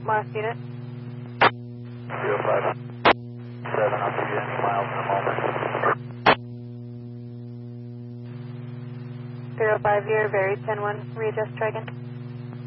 Last unit. 305. I'll give you any miles in a moment. 050, very 10-1, readjust, try again.